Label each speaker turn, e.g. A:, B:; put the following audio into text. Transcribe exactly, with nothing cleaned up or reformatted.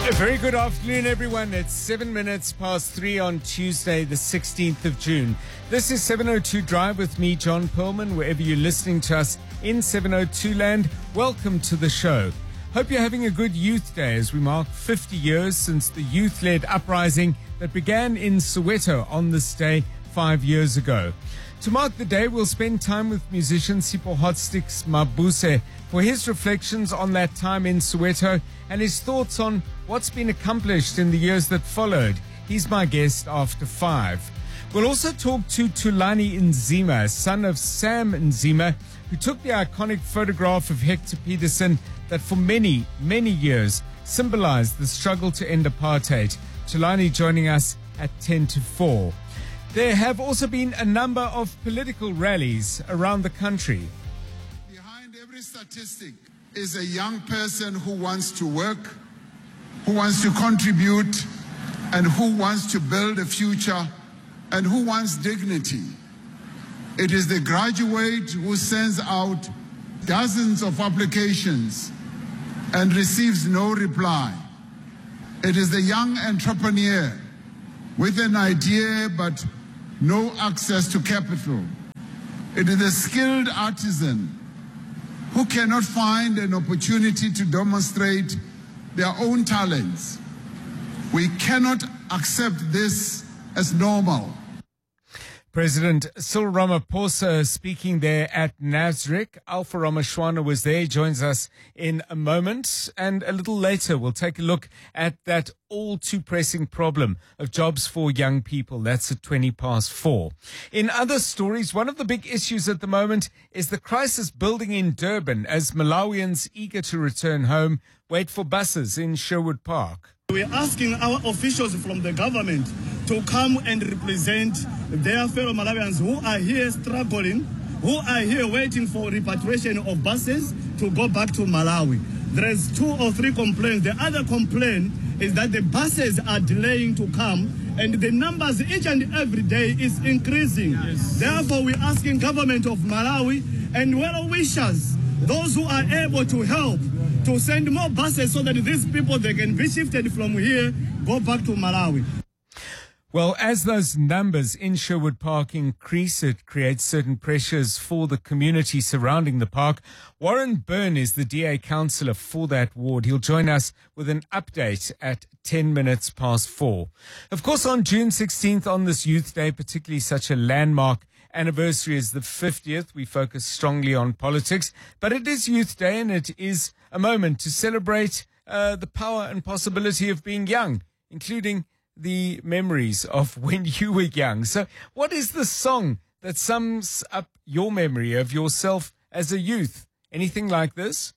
A: A very good afternoon, everyone. It's seven minutes past three on Tuesday, the sixteenth of June. This is seven oh two Drive with me, John Perlman. Wherever you're listening to us in seven oh two land, welcome to the show. Hope you're having a good Youth Day as we mark fifty years since the youth-led uprising that began in Soweto on this day five years ago. To mark the day, we'll spend time with musician Sipho Hotsticks Mabuse for his reflections on that time in Soweto and his thoughts on what's been accomplished in the years that followed. He's my guest after five. We'll also talk to Thulani Nzima, son of Sam Nzima, who took the iconic photograph of Hector Peterson that for many, many years symbolized the struggle to end apartheid. Thulani joining us at ten to four. There have also been a number of political rallies around the country.
B: Behind every statistic is a young person who wants to work, who wants to contribute, and who wants to build a future, and who wants dignity. It is the graduate who sends out dozens of applications and receives no reply. It is the young entrepreneur with an idea but no access to capital. It is the skilled artisan who cannot find an opportunity to demonstrate their own talents. We cannot accept this as normal.
A: President Cyril Ramaphosa speaking there at Nasrec. Alpha Ramashwana was there, joins us in a moment. And a little later, we'll take a look at that all too pressing problem of jobs for young people. That's at twenty past four. In other stories, one of the big issues at the moment is the crisis building in Durban as Malawians eager to return home wait for buses in Sherwood Park.
C: We're asking our officials from the government to come and represent their fellow Malawians who are here struggling, who are here waiting for repatriation of buses to go back to Malawi. There is two or three complaints. The other complaint is that the buses are delaying to come and the numbers each and every day is increasing. Yes. Therefore, we're asking government of Malawi and well wishers, those who are able to help, to send more buses so that these people, they can be shifted from here, go back to Malawi.
A: Well, as those numbers in Sherwood Park increase, it creates certain pressures for the community surrounding the park. Warren Byrne is the D A councillor for that ward. He'll join us with an update at ten minutes past four. Of course, on June sixteenth, on this Youth Day, particularly such a landmark anniversary as the fiftieth, we focus strongly on politics, but it is Youth Day and it is a moment to celebrate uh, the power and possibility of being young, including the memories of when you were young. So what is the song that sums up your memory of yourself as a youth? Anything like this?